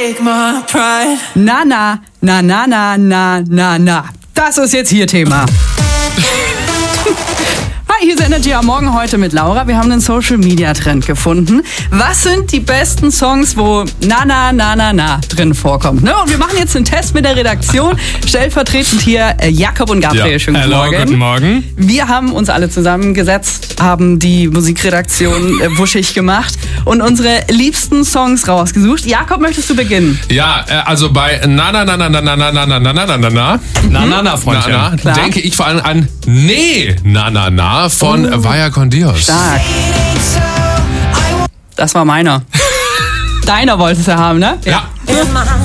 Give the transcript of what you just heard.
take my pride. Na, na, na, na, na, na, na, na. Das ist jetzt hier Thema. Hi, hier ist Energy am Morgen heute mit Laura. Wir haben einen Social-Media-Trend gefunden. Was sind die besten Songs, wo na, na, na, na, na drin vorkommt? Ne? Und wir machen jetzt einen Test mit der Redaktion. Stellvertretend hier Jakob und Gabriel. Ja. Schönen guten Hello, Morgen. Guten Morgen. Wir haben uns alle zusammengesetzt, haben die Musikredaktion wuschig gemacht und unsere liebsten Songs rausgesucht. Jakob, möchtest du beginnen? Ja, also bei na na na na na na na na na na na na na Na, Freundchen. na Klar. denke ich vor allem an Nee na na na von Vaya con Dios. Stark. Das war meiner. Deiner wolltest du haben, ne? Ja. In my